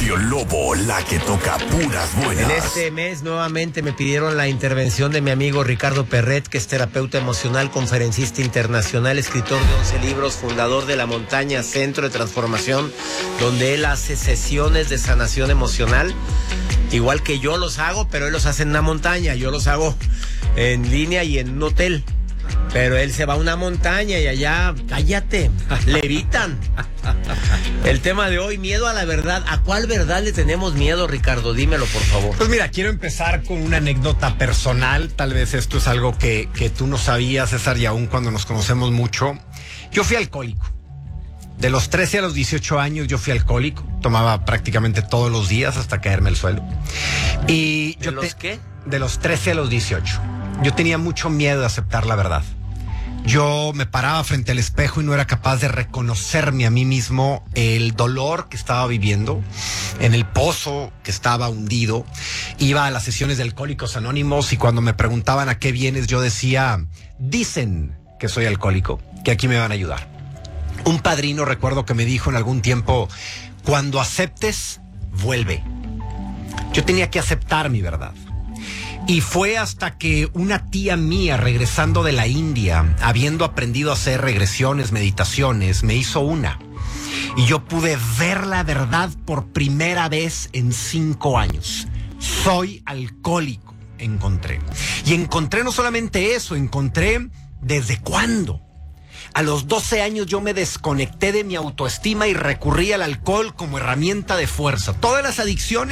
Radio Lobo, la que toca puras buenas. En este mes nuevamente me pidieron la intervención de mi amigo Ricardo Perret, que es terapeuta emocional, conferencista internacional, escritor de 11 libros, fundador de La Montaña Centro de Transformación, donde él hace sesiones de sanación emocional, igual que yo los hago, pero él los hace en una montaña, yo los hago en línea y en un hotel. Pero él se va a una montaña y allá, cállate, levitan. El tema de hoy, miedo a la verdad. ¿A cuál verdad le tenemos miedo, Ricardo? Dímelo, por favor. Pues mira, quiero empezar con una anécdota personal. Tal vez esto es algo que tú no sabías, César, y aún cuando nos conocemos mucho. Yo fui alcohólico. De los 13 a los 18 años yo fui alcohólico. Tomaba prácticamente todos los días hasta caerme al suelo. Y ¿De los qué? De los 13 a los 18. Yo tenía mucho miedo de aceptar la verdad. Yo me paraba frente al espejo y no era capaz de reconocerme a mí mismo el dolor que estaba viviendo, en el pozo que estaba hundido. Iba a las sesiones de Alcohólicos Anónimos y cuando me preguntaban a qué vienes, yo decía, dicen que soy alcohólico, que aquí me van a ayudar. Un padrino, recuerdo que me dijo en algún tiempo, cuando aceptes, vuelve. Yo tenía que aceptar mi verdad. Y fue hasta que una tía mía, regresando de la India, habiendo aprendido a hacer regresiones, meditaciones, me hizo una. Y yo pude ver la verdad por primera vez en 5 años. Soy alcohólico, encontré. Y encontré no solamente eso, encontré desde cuándo. A los 12 años yo me desconecté de mi autoestima y recurrí al alcohol como herramienta de fuerza. Todas las adicciones